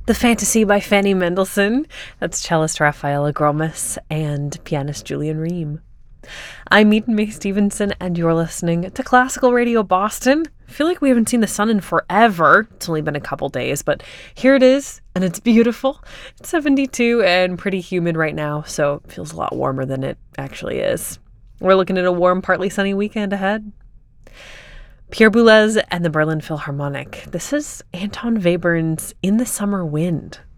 The Fantasy by Fanny Mendelssohn. That's cellist Rafaela Gromas and pianist Julian Ream. I'm Eden May Stevenson, and you're listening to Classical Radio Boston. I feel like we haven't seen the sun in forever. It's only been a couple days, but here it is, and it's beautiful. It's 72 and pretty humid right now, so it feels a lot warmer than it actually is. We're looking at a warm, partly sunny weekend ahead. Pierre Boulez and the Berlin Philharmonic. This is Anton Webern's In the Summer Wind.